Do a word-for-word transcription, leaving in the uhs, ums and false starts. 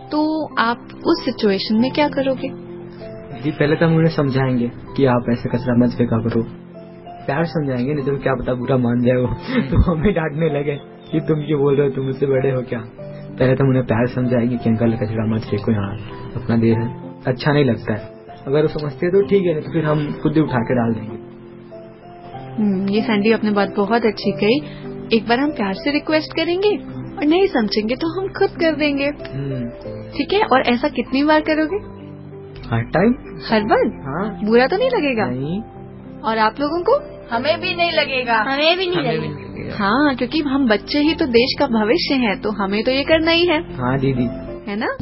तो आप उस सिचुएशन में क्या करोगे? जी पहले तो हम उन्हें समझाएंगे कि आप ऐसे कचरा मत फेंका करो, प्यार समझाएंगे, नहीं तो क्या पता बुरा मान जाए वो तो हमें डांटने लगे कि तुम क्यों बोल रहे हो, तुम मुझसे बड़े हो क्या। पहले तो उन्हें प्यार समझाएंगे कि अंकल कचरा मत फेंको, यहाँ अपना देह है, अच्छा नहीं लगता है। अगर वो समझते हैं तो ठीक है, नहीं तो फिर हम खुद ही उठा के डाल देंगे। ये सैंडी आपने बात बहुत अच्छी कही। एक बार हम प्यार से रिक्वेस्ट करेंगे और नहीं समझेंगे तो हम खुद कर देंगे, ठीक है? और ऐसा कितनी बार करोगे? हर टाइम, हर बार? हाँ। बुरा तो नहीं लगेगा? नहीं। और आप लोगों को? हमें भी नहीं लगेगा। हमें भी नहीं हमें लगेगा। भी लगेगा। हाँ, क्योंकि हम बच्चे ही तो देश का भविष्य हैं, तो हमें तो ये करना ही है। हाँ दीदी, है ना?